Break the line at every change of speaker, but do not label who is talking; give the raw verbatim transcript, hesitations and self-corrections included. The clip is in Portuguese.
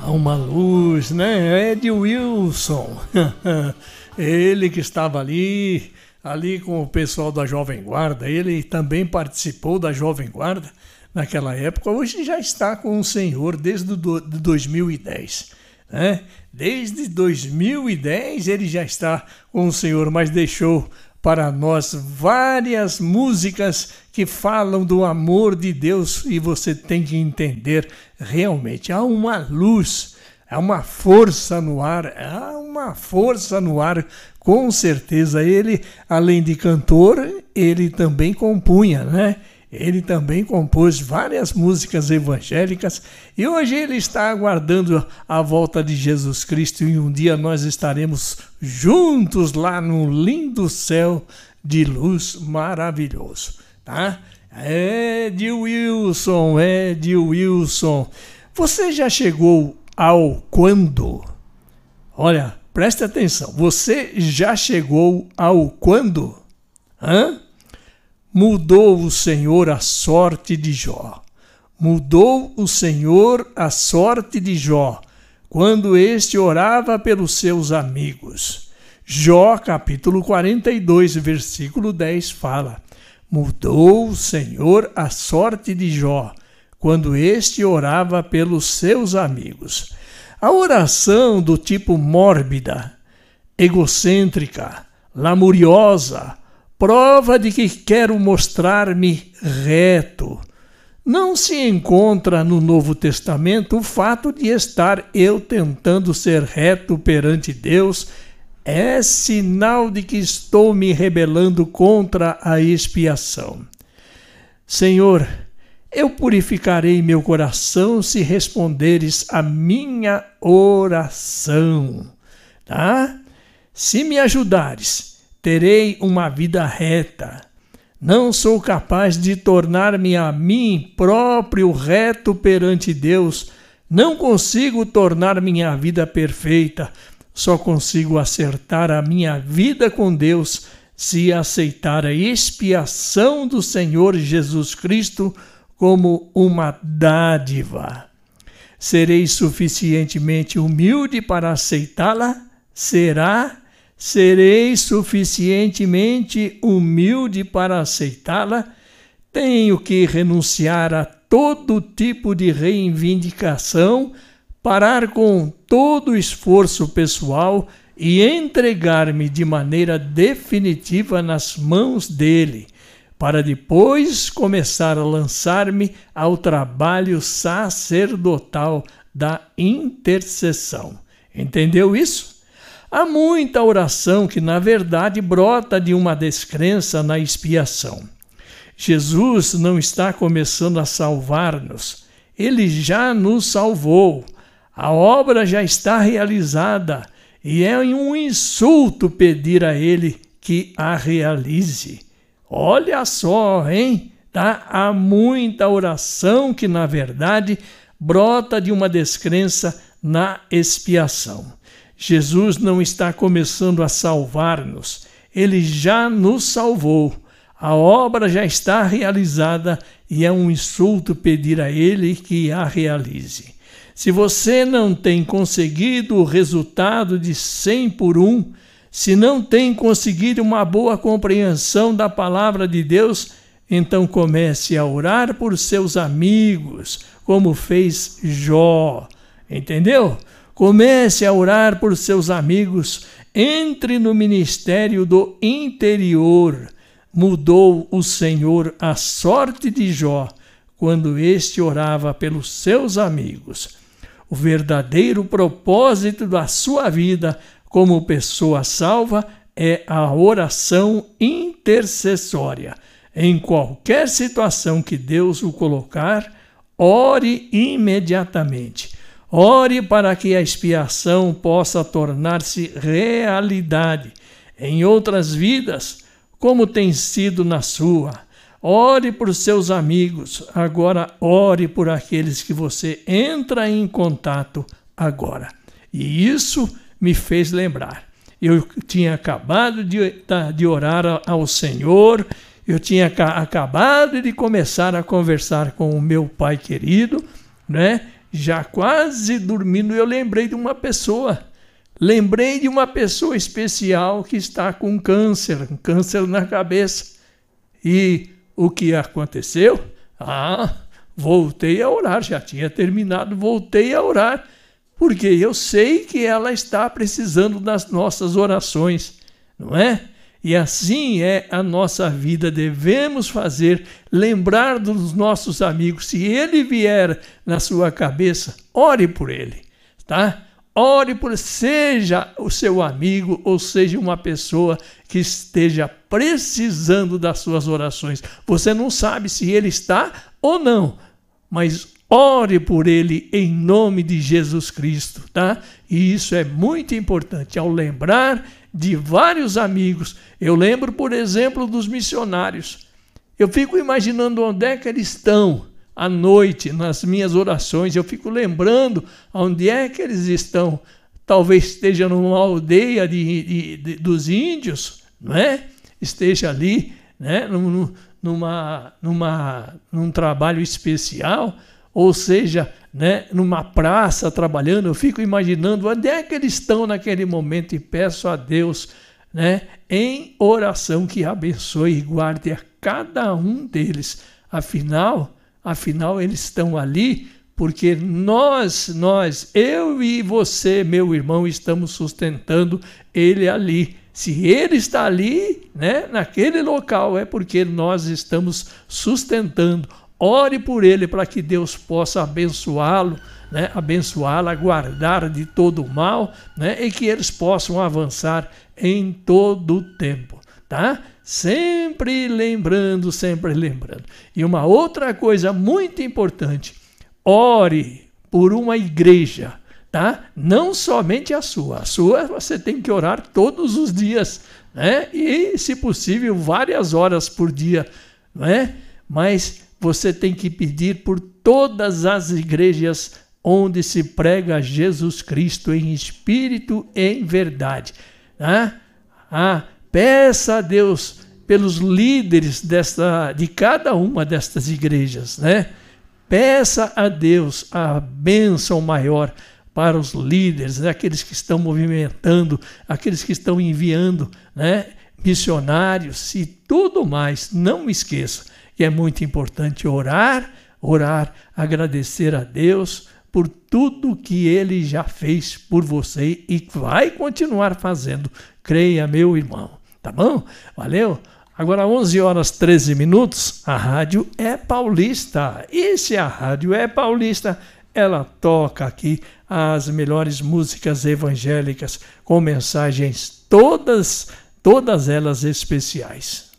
Há uma luz, né? Ed Wilson. Ele que estava ali, ali com o pessoal da Jovem Guarda. Ele também participou da Jovem Guarda naquela época. Hoje já está com o Senhor desde do, de dois mil e dez. Né? Desde dois mil e dez ele já está com o Senhor, mas deixou para nós várias músicas que falam do amor de Deus, e você tem que entender realmente. Há uma luz, há uma força no ar, há uma força no ar, com certeza. Ele, além de cantor, ele também compunha, né? Ele também compôs várias músicas evangélicas, e hoje ele está aguardando a volta de Jesus Cristo, e um dia nós estaremos juntos lá no lindo céu de luz maravilhoso, tá? Ed Wilson, Ed Wilson, você já chegou ao quando? Olha, preste atenção, você já chegou ao quando? Hã? Mudou o Senhor a sorte de Jó. Mudou o Senhor a sorte de Jó, quando este orava pelos seus amigos. Jó, capítulo quarenta e dois, versículo dez, fala: mudou o Senhor a sorte de Jó, quando este orava pelos seus amigos. A oração do tipo mórbida, egocêntrica, lamuriosa, prova de que quero mostrar-me reto. Não se encontra no Novo Testamento o fato de estar eu tentando ser reto perante Deus. É sinal de que estou me rebelando contra a expiação. Senhor, eu purificarei meu coração se responderes a minha oração. Tá? Se me ajudares, terei uma vida reta. Não sou capaz de tornar-me a mim próprio reto perante Deus. Não consigo tornar minha vida perfeita. Só consigo acertar a minha vida com Deus se aceitar a expiação do Senhor Jesus Cristo como uma dádiva. Serei suficientemente humilde para aceitá-la? Será? Serei suficientemente humilde para aceitá-la? Tenho que renunciar a todo tipo de reivindicação, parar com todo o esforço pessoal e entregar-me de maneira definitiva nas mãos dele, para depois começar a lançar-me ao trabalho sacerdotal da intercessão. Entendeu isso? Há muita oração que, na verdade, brota de uma descrença na expiação. Jesus não está começando a salvar-nos. Ele já nos salvou. A obra já está realizada e é um insulto pedir a Ele que a realize. Olha só, hein? Tá? Há muita oração que, na verdade, brota de uma descrença na expiação. Jesus não está começando a salvar-nos, ele já nos salvou. A obra já está realizada e é um insulto pedir a ele que a realize. Se você não tem conseguido o resultado de cem por um, se não tem conseguido uma boa compreensão da palavra de Deus, então comece a orar por seus amigos, como fez Jó. Entendeu? Comece a orar por seus amigos, entre no ministério do interior. Mudou o Senhor a sorte de Jó, quando este orava pelos seus amigos. O verdadeiro propósito da sua vida como pessoa salva é a oração intercessória. Em qualquer situação que Deus o colocar, ore imediatamente. Ore para que a expiação possa tornar-se realidade em outras vidas, como tem sido na sua. Ore por seus amigos, agora ore por aqueles que você entra em contato agora. E isso me fez lembrar. Eu tinha acabado de, de orar ao Senhor, eu tinha acabado de começar a conversar com o meu pai querido, né? já quase dormindo, eu lembrei de uma pessoa. Lembrei de uma pessoa especial que está com câncer, um câncer na cabeça. E o que aconteceu? Ah, voltei a orar, já tinha terminado, voltei a orar, porque eu sei que ela está precisando das nossas orações, não é? E assim é a nossa vida, devemos fazer, lembrar dos nossos amigos. Se ele vier na sua cabeça, ore por ele, tá? Ore por, seja o seu amigo ou seja uma pessoa que esteja precisando das suas orações. Você não sabe se ele está ou não, mas ore por ele em nome de Jesus Cristo, tá? E isso é muito importante. Ao lembrar de vários amigos, eu lembro, por exemplo, dos missionários. Eu fico imaginando onde é que eles estão à noite, nas minhas orações. Eu fico lembrando onde é que eles estão. Talvez esteja numa aldeia de, de, de, dos índios, não é? Esteja ali, né? numa, numa, num trabalho especial, ou seja, né, numa praça trabalhando. Eu fico imaginando onde é que eles estão naquele momento e peço a Deus, né, em oração, que abençoe e guarde a cada um deles. Afinal, afinal eles estão ali porque nós, nós, eu e você, meu irmão, estamos sustentando ele ali. Se ele está ali, né, naquele local, é porque nós estamos sustentando. Ore por ele para que Deus possa abençoá-lo, né? Abençoá-la, guardar de todo o mal, né? E que eles possam avançar em todo o tempo, tá? Sempre lembrando, sempre lembrando. E uma outra coisa muito importante, ore por uma igreja, tá? Não somente a sua. A sua você tem que orar todos os dias, né? E, se possível, várias horas por dia, não é? Mas você tem que pedir por todas as igrejas onde se prega Jesus Cristo em espírito e em verdade. Ah, ah, peça a Deus pelos líderes desta, de cada uma destas igrejas, né? Peça a Deus a bênção maior para os líderes, né? Aqueles que estão movimentando, aqueles que estão enviando, né, missionários e tudo mais. Não me esqueça. E é muito importante orar, orar, agradecer a Deus por tudo que Ele já fez por você e vai continuar fazendo. Creia, meu irmão. Tá bom? Valeu? Agora, onze horas e treze minutos, a rádio é paulista. E se a rádio é paulista, ela toca aqui as melhores músicas evangélicas com mensagens todas, todas elas especiais.